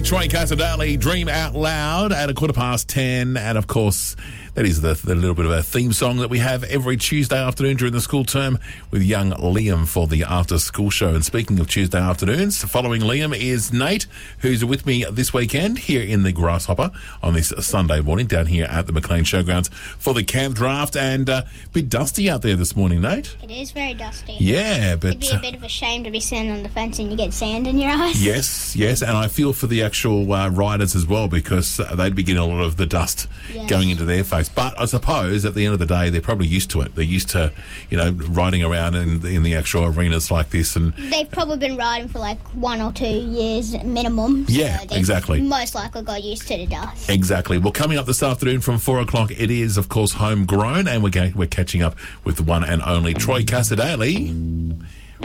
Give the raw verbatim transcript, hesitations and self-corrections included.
Troy Casadale, Dream Out Loud at a quarter past ten. And, of course, that is the, the little bit of a theme song that we have every Tuesday afternoon during the school term with young Liam for the after-school show. And speaking of Tuesday afternoons, following Liam is Nate, who's with me this weekend here in the Grasshopper on this Sunday morning down here at the McLean Showgrounds for the camp draft. And a uh, bit dusty out there this morning, Nate. It is very dusty. Yeah, but... It'd be a bit of a shame to be standing on the fence and you get sand in your eyes. Yes, yes, and I feel for the actual uh, riders as well because uh, they'd be getting a lot of the dust yes. going into their face. But I suppose at the end of the day, they're probably used to it. They're used to, you know, riding around in, in the actual arenas like this. And they've probably been riding for like one or two years minimum. Yeah, so exactly. Most likely got used to the dust. Exactly. Well, coming up this afternoon from four o'clock, it is, of course, homegrown, and we're, ga- we're catching up with the one and only Troy Casadale.